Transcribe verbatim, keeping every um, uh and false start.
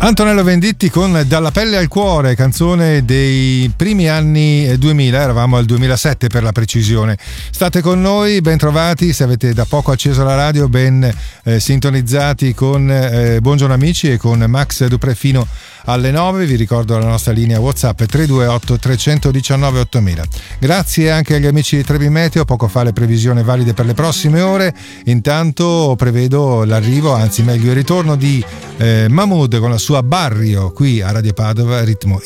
Antonello Venditti con Dalla pelle al cuore, canzone dei primi anni duemila, eravamo al duemilasette per la precisione. State con noi, ben trovati, se avete da poco acceso la radio, ben eh, sintonizzati con eh, Buongiorno Amici e con Max Dupré fino alle nove. Vi ricordo la nostra linea WhatsApp tre due otto tre uno nove ottomila. Grazie anche agli amici di Trebi Meteo, poco fa le previsioni valide per le prossime ore. Intanto prevedo l'arrivo, anzi meglio il ritorno di eh, Mahmood con la sua Barrio qui a Radio Padova, ritmo